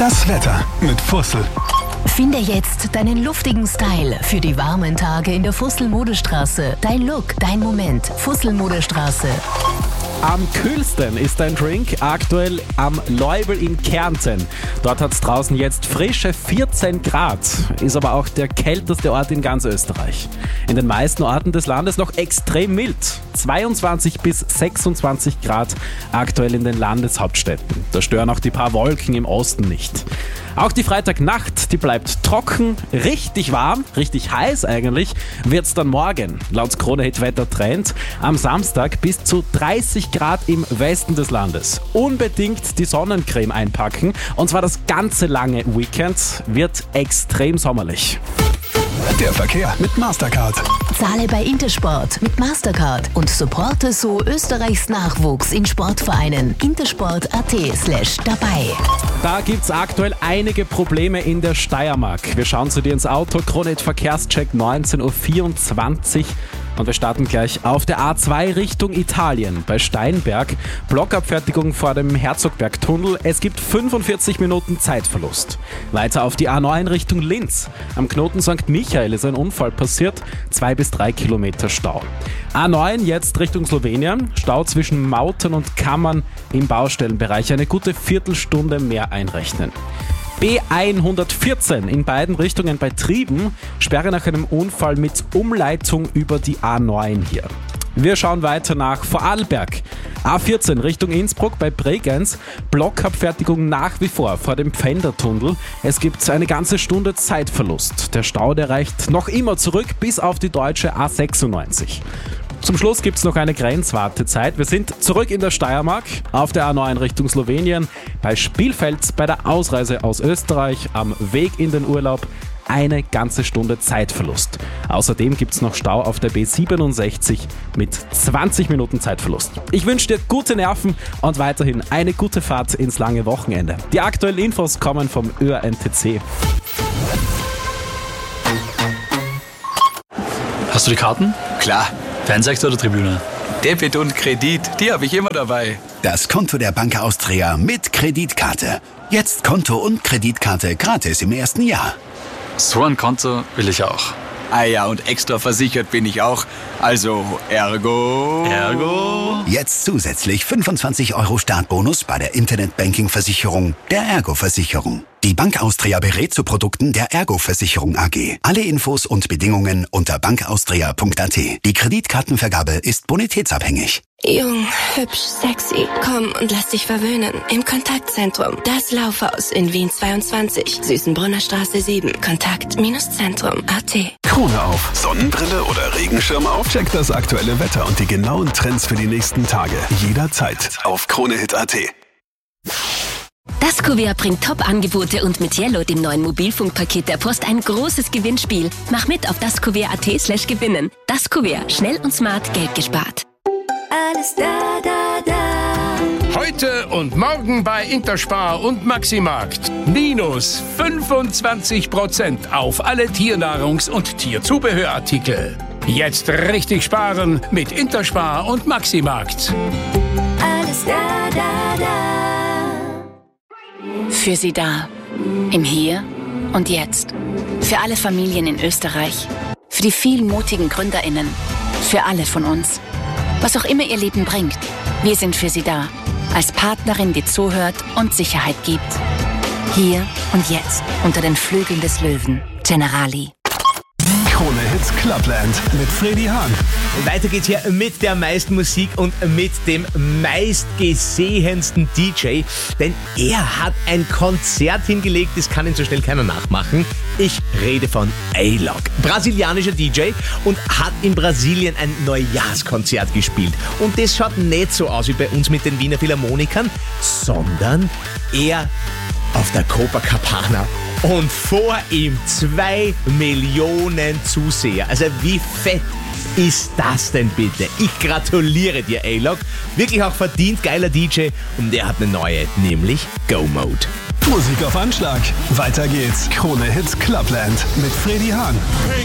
Das Wetter mit Fussel. Finde jetzt deinen luftigen Style für die warmen Tage in der Fussel-Modestraße. Dein Look, dein Moment. Fussel-Modestraße. Am kühlsten ist dein Drink aktuell am Leubel in Kärnten. Dort hat es draußen jetzt frische 14 Grad, ist aber auch der kälteste Ort in ganz Österreich. In den meisten Orten des Landes noch extrem mild. 22 bis 26 Grad aktuell in den Landeshauptstädten. Da stören auch die paar Wolken im Osten nicht. Auch die Freitagnacht, die bleibt trocken, richtig warm, richtig heiß eigentlich, wird es dann morgen, laut Krone-Hit-Wetter-Trend, am Samstag bis zu 30 Grad im Westen des Landes. Unbedingt die Sonnencreme einpacken, und zwar das ganze lange Weekend wird extrem sommerlich. Der Verkehr mit Mastercard. Zahle bei Intersport mit Mastercard und supporte so Österreichs Nachwuchs in Sportvereinen. intersport.at/dabei. Da gibt es aktuell einige Probleme in der Steiermark. Wir schauen zu dir ins Auto. Krone-Hit Verkehrscheck 19.24 Uhr. Und wir starten gleich auf der A2 Richtung Italien bei Steinberg. Blockabfertigung vor dem Herzogbergtunnel. Es gibt 45 Minuten Zeitverlust. Weiter auf die A9 Richtung Linz. Am Knoten St. Michael ist ein Unfall passiert. 2 bis 3 Kilometer Stau. A9 jetzt Richtung Slowenien. Stau zwischen Mautern und Kammern im Baustellenbereich. Eine gute Viertelstunde mehr einrechnen. B114 in beiden Richtungen bei Trieben. Sperre nach einem Unfall mit Umleitung über die A9 hier. Wir schauen weiter nach Vorarlberg. A14 Richtung Innsbruck bei Bregenz. Blockabfertigung nach wie vor dem Pfändertunnel. Es gibt eine ganze Stunde Zeitverlust. Der Stau, der reicht noch immer zurück bis auf die deutsche A96. Zum Schluss gibt es noch eine Grenzwartezeit. Wir sind zurück in der Steiermark auf der A9 Richtung Slowenien. Bei Spielfeld bei der Ausreise aus Österreich am Weg in den Urlaub eine ganze Stunde Zeitverlust. Außerdem gibt es noch Stau auf der B67 mit 20 Minuten Zeitverlust. Ich wünsche dir gute Nerven und weiterhin eine gute Fahrt ins lange Wochenende. Die aktuellen Infos kommen vom ÖRNTC. Hast du die Karten? Klar. Fansektor oder Tribüne? Debit und Kredit, die habe ich immer dabei. Das Konto der Bank Austria mit Kreditkarte. Jetzt Konto und Kreditkarte gratis im ersten Jahr. So ein Konto will ich auch. Ah ja, und extra versichert bin ich auch. Also, ergo... Jetzt zusätzlich 25 € Startbonus bei der Internetbanking-Versicherung der Ergo-Versicherung. Die Bank Austria berät zu Produkten der Ergo-Versicherung AG. Alle Infos und Bedingungen unter bankaustria.at. Die Kreditkartenvergabe ist bonitätsabhängig. Jung, hübsch, sexy. Komm und lass dich verwöhnen. Im Kontaktzentrum. Das Laufhaus in Wien 22. Süßenbrunner Straße 7. Kontakt-Zentrum.at. Krone auf. Sonnenbrille oder Regenschirm auf? Check das aktuelle Wetter und die genauen Trends für die nächsten Tage. Jederzeit auf Krone-Hit.at. Das Kuvert bringt Top-Angebote und mit Yellow, dem neuen Mobilfunkpaket der Post, ein großes Gewinnspiel. Mach mit auf daskuvert.at/gewinnen. Das Kuvert. Schnell und smart Geld gespart. Alles da. Heute und morgen bei Interspar und Maximarkt. Minus 25% auf alle Tiernahrungs- und Tierzubehörartikel. Jetzt richtig sparen mit Interspar und Maximarkt. Alles da. Für Sie da. Im Hier und Jetzt. Für alle Familien in Österreich. Für die vielen mutigen GründerInnen. Für alle von uns. Was auch immer Ihr Leben bringt. Wir sind für Sie da. Als Partnerin, die zuhört und Sicherheit gibt. Hier und jetzt. Unter den Flügeln des Löwen. Generali. Krone Hit Clubland mit Freddy Hahn. Weiter geht's hier mit der meisten Musik und mit dem meistgesehensten DJ, denn er hat ein Konzert hingelegt, das kann ihn so schnell keiner nachmachen. Ich rede von A-Log, brasilianischer DJ, und hat in Brasilien ein Neujahrskonzert gespielt. Und das schaut nicht so aus wie bei uns mit den Wiener Philharmonikern, sondern er auf der Copacabana. Und vor ihm 2 Millionen Zuseher. Also wie fett ist das denn bitte? Ich gratuliere dir, A-Log. Wirklich auch verdient, geiler DJ. Und der hat eine neue, nämlich Go Mode. Musik auf Anschlag. Weiter geht's. Krone Hit Clubland mit Freddy Hahn.